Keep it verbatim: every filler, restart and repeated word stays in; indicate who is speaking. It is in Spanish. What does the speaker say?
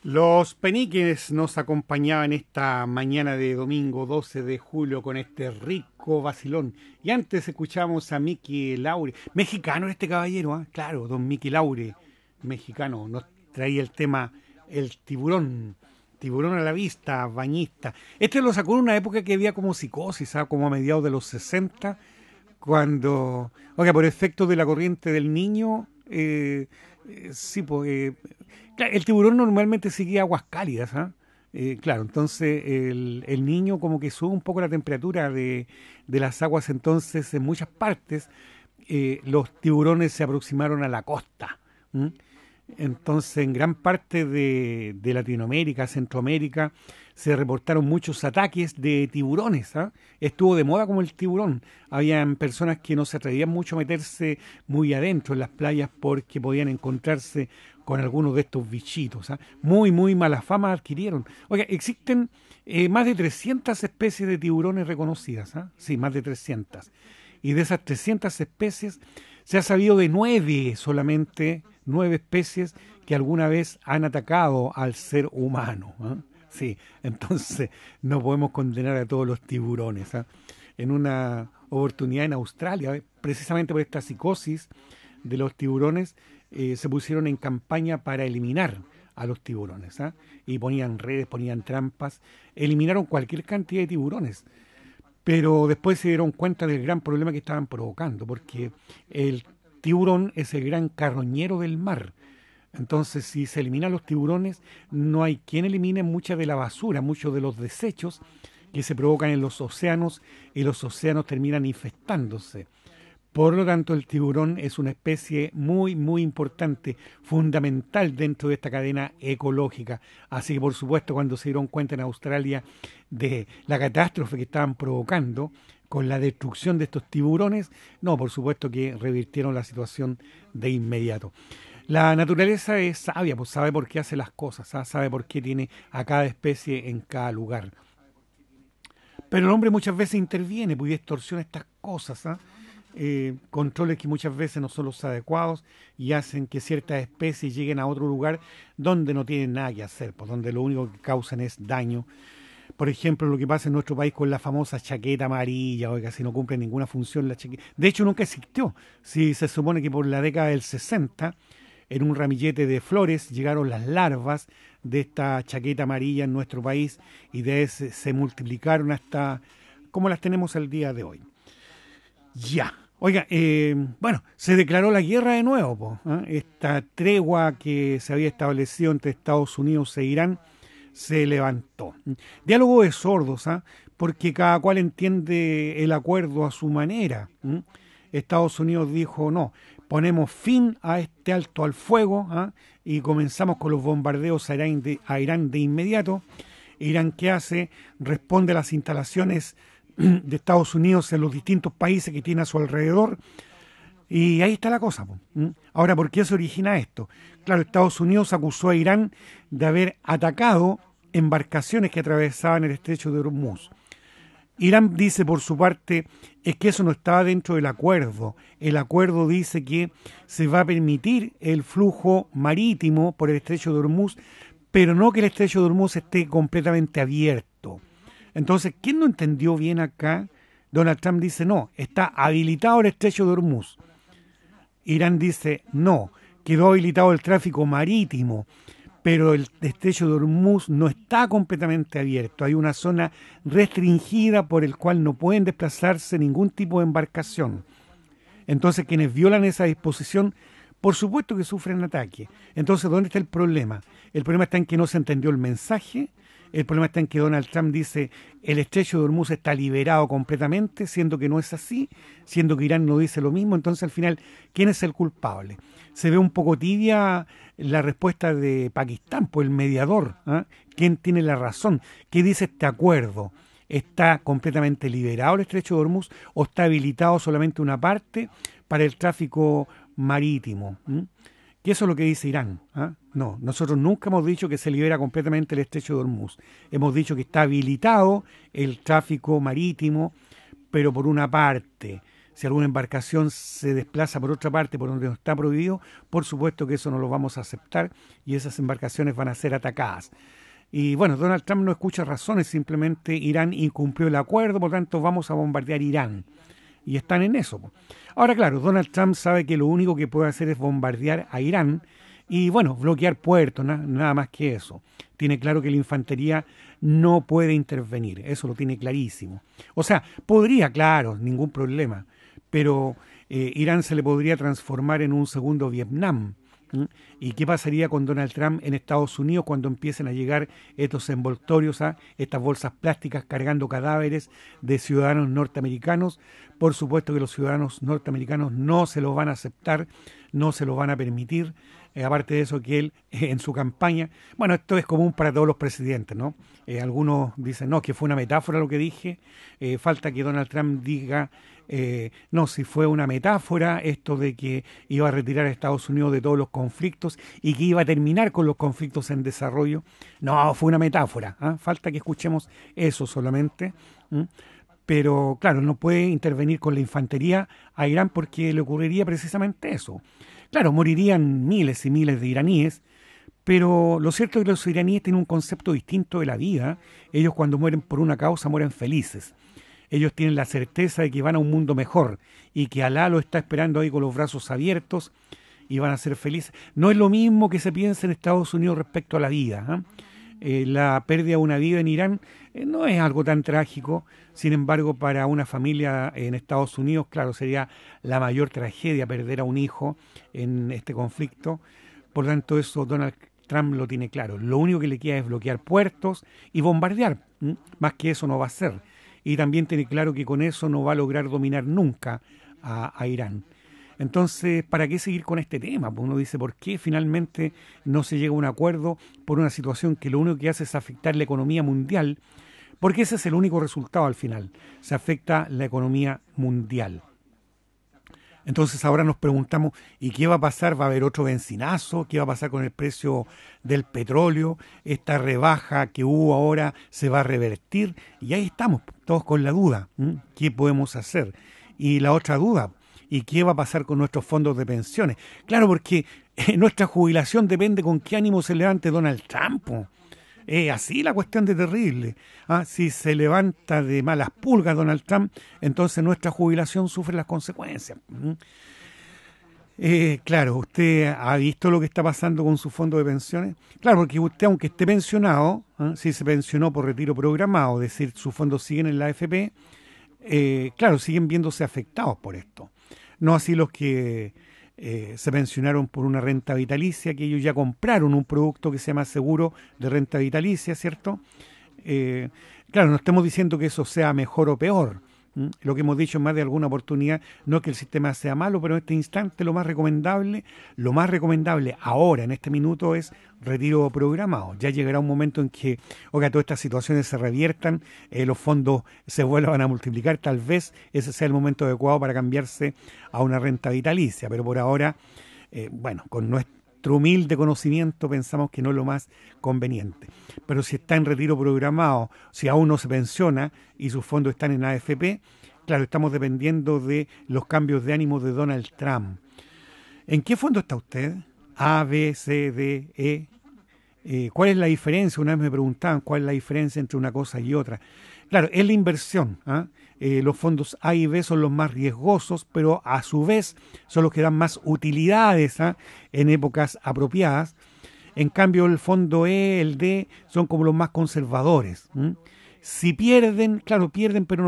Speaker 1: Los Peniques nos acompañaban esta mañana de domingo doce de julio con este rico vacilón. Y antes escuchamos a Miki Laure, mexicano este caballero, ¿ah? Claro, don Miki Laure, mexicano, nos traía el tema El tiburón, tiburón a la vista, bañista. Este lo sacó en una época que había como psicosis, ¿ah? Como a mediados de los sesenta, cuando, oiga, por efecto de la corriente del Niño, eh, eh, sí, pues, eh, claro, el tiburón normalmente sigue aguas cálidas, ¿ah? Eh, claro, entonces el, el Niño como que sube un poco la temperatura de, de las aguas, entonces en muchas partes eh, los tiburones se aproximaron a la costa. ¿M? Entonces, en gran parte de, de Latinoamérica, Centroamérica, se reportaron muchos ataques de tiburones. ¿Ah? Estuvo de moda como el tiburón. Habían personas que no se atrevían mucho a meterse muy adentro en las playas porque podían encontrarse con algunos de estos bichitos. ¿Ah? Muy, muy mala fama adquirieron. Oiga, existen eh, más de trescientas especies de tiburones reconocidas. ¿Ah? Sí, más de trescientas. Y de esas trescientas especies se ha sabido de nueve solamente, nueve especies que alguna vez han atacado al ser humano. ¿Eh? Sí, entonces no podemos condenar a todos los tiburones. ¿Eh? En una oportunidad en Australia, ¿eh? precisamente por esta psicosis de los tiburones, eh, se pusieron en campaña para eliminar a los tiburones. ¿Eh? Y ponían redes, ponían trampas, eliminaron cualquier cantidad de tiburones. Pero después se dieron cuenta del gran problema que estaban provocando, porque el tiburón es el gran carroñero del mar. Entonces, si se eliminan los tiburones, no hay quien elimine mucha de la basura, muchos de los desechos que se provocan en los océanos, y los océanos terminan infestándose. Por lo tanto, el tiburón es una especie muy, muy importante, fundamental dentro de esta cadena ecológica. Así que, por supuesto, cuando se dieron cuenta en Australia de la catástrofe que estaban provocando con la destrucción de estos tiburones, no, por supuesto que revirtieron la situación de inmediato. La naturaleza es sabia, pues sabe por qué hace las cosas, ¿ah? Sabe por qué tiene a cada especie en cada lugar. Pero el hombre muchas veces interviene, pues y distorsiona estas cosas, ¿ah? Eh, controles que muchas veces no son los adecuados y hacen que ciertas especies lleguen a otro lugar donde no tienen nada que hacer, pues donde lo único que causan es daño. Por ejemplo, lo que pasa en nuestro país con la famosa chaqueta amarilla, oiga, si no cumple ninguna función la chaqueta. De hecho, nunca existió. Si se supone que por la década del sesenta, en un ramillete de flores, llegaron las larvas de esta chaqueta amarilla en nuestro país y de ese se multiplicaron hasta como las tenemos al día de hoy. Ya. Oiga, eh, bueno, se declaró la guerra de nuevo, po, ¿eh? Esta tregua que se había establecido entre Estados Unidos e Irán se levantó. Diálogo de sordos, ¿eh? Porque cada cual entiende el acuerdo a su manera. ¿eh? Estados Unidos dijo, no, ponemos fin a este alto al fuego, ¿eh? Y comenzamos con los bombardeos a Irán, de, a Irán de inmediato. Irán, ¿qué hace? Responde a las instalaciones de Estados Unidos en los distintos países que tiene a su alrededor, y ahí está la cosa. ¿Mm? Ahora, ¿por qué se origina esto? Claro, Estados Unidos acusó a Irán de haber atacado embarcaciones que atravesaban el estrecho de Hormuz. Irán dice por su parte es que eso no estaba dentro del acuerdo. El acuerdo dice que se va a permitir el flujo marítimo por el estrecho de Hormuz, pero no que el estrecho de Hormuz esté completamente abierto. Entonces, ¿quién no entendió bien acá? Donald Trump dice, no, está habilitado el estrecho de Hormuz. Irán dice, no, quedó habilitado el tráfico marítimo, pero el estrecho de Hormuz no está completamente abierto. Hay una zona restringida por el cual no pueden desplazarse ningún tipo de embarcación. Entonces, quienes violan esa disposición, por supuesto que sufren ataque. Entonces, ¿dónde está el problema? El problema está en que no se entendió el mensaje. El problema está en que Donald Trump dice el estrecho de Hormuz está liberado completamente, siendo que no es así, siendo que Irán no dice lo mismo. Entonces, al final, ¿quién es el culpable? Se ve un poco tibia la respuesta de Pakistán, por el mediador. ¿eh? ¿Quién tiene la razón? ¿Qué dice este acuerdo? ¿Está completamente liberado el estrecho de Hormuz o está habilitado solamente una parte para el tráfico marítimo? ¿Mm? Que eso es lo que dice Irán. ¿eh? No, nosotros nunca hemos dicho que se libera completamente el estrecho de Hormuz. Hemos dicho que está habilitado el tráfico marítimo, pero por una parte. si alguna embarcación se desplaza por otra parte por donde no está prohibido, por supuesto que eso no lo vamos a aceptar y esas embarcaciones van a ser atacadas. Y bueno, Donald Trump no escucha razones, simplemente Irán incumplió el acuerdo, por tanto vamos a bombardear Irán. Y están en eso. Ahora, claro, Donald Trump sabe que lo único que puede hacer es bombardear a Irán y, bueno, bloquear puertos, na- nada más que eso. Tiene claro que la infantería no puede intervenir, eso lo tiene clarísimo. O sea, podría, claro, ningún problema, pero eh, Irán se le podría transformar en un segundo Vietnam. ¿Mm? ¿Y qué pasaría con Donald Trump en Estados Unidos cuando empiecen a llegar estos envoltorios, a estas bolsas plásticas cargando cadáveres de ciudadanos norteamericanos? Por supuesto que los ciudadanos norteamericanos no se los van a aceptar, no se los van a permitir. Eh, aparte de eso, que él eh, en su campaña, bueno, esto es común para todos los presidentes, ¿no? Eh, algunos dicen, no, que fue una metáfora lo que dije, eh, falta que Donald Trump diga, eh, no, si fue una metáfora, esto de que iba a retirar a Estados Unidos de todos los conflictos y que iba a terminar con los conflictos en desarrollo. No, fue una metáfora, ¿ah? Falta que escuchemos eso solamente. ¿Mm? Pero claro, no puede intervenir con la infantería a Irán porque le ocurriría precisamente eso. Claro, morirían miles y miles de iraníes, pero lo cierto es que los iraníes tienen un concepto distinto de la vida. Ellos cuando mueren por una causa mueren felices. Ellos tienen la certeza de que van a un mundo mejor y que Alá lo está esperando ahí con los brazos abiertos y van a ser felices. No es lo mismo que se piensa en Estados Unidos respecto a la vida, ¿eh? Eh, la pérdida de una vida en Irán eh, no es algo tan trágico. Sin embargo, para una familia en Estados Unidos, claro, sería la mayor tragedia perder a un hijo en este conflicto. Por tanto, eso Donald Trump lo tiene claro. Lo único que le queda es bloquear puertos y bombardear. ¿m? Más que eso no va a hacer. Y también tiene claro que con eso no va a lograr dominar nunca a, a Irán. Entonces, ¿para qué seguir con este tema? Pues uno dice, ¿por qué finalmente no se llega a un acuerdo por una situación que lo único que hace es afectar la economía mundial? Porque ese es el único resultado al final. Se afecta la economía mundial. Entonces ahora nos preguntamos, ¿y qué va a pasar? ¿Va a haber otro benzinazo? ¿Qué va a pasar con el precio del petróleo? ¿Esta rebaja que hubo ahora se va a revertir? Y ahí estamos, todos con la duda. ¿m? ¿Qué podemos hacer? Y la otra duda, ¿y qué va a pasar con nuestros fondos de pensiones? Claro, porque eh, nuestra jubilación depende con qué ánimo se levante Donald Trump. po. Es así la cuestión de terrible. ¿ah? Si se levanta de malas pulgas Donald Trump, entonces nuestra jubilación sufre las consecuencias. ¿m? Eh, claro, ¿usted ha visto lo que está pasando con su fondo de pensiones? Claro, porque usted, aunque esté pensionado, ¿ah? si se pensionó por retiro programado, es decir, sus fondos siguen en la A F P, eh, claro, siguen viéndose afectados por esto. No así los que eh, se pensionaron por una renta vitalicia, que ellos ya compraron un producto que se llama seguro de renta vitalicia, ¿cierto? Eh, claro, no estamos diciendo que eso sea mejor o peor. ¿m? Lo que hemos dicho en más de alguna oportunidad, no es que el sistema sea malo, pero en este instante lo más recomendable, lo más recomendable ahora, en este minuto, es retiro programado. Ya llegará un momento en que, oiga, todas estas situaciones se reviertan, eh, los fondos se vuelvan a multiplicar, tal vez ese sea el momento adecuado para cambiarse a una renta vitalicia, pero por ahora, eh, bueno, con nuestro humilde conocimiento pensamos que no es lo más conveniente. Pero si está en retiro programado, si aún no se pensiona y sus fondos están en A F P, claro, estamos dependiendo de los cambios de ánimo de Donald Trump. ¿En qué fondo está usted? A, B, C, D, E. Eh, ¿Cuál es la diferencia? Una vez me preguntaban cuál es la diferencia entre una cosa y otra. Claro, es la inversión. ¿ah? Eh, los fondos A y B son los más riesgosos, pero a su vez son los que dan más utilidades ¿ah? en épocas apropiadas. En cambio, el fondo E, el D, son como los más conservadores. ¿m? Si pierden, claro, pierden, pero no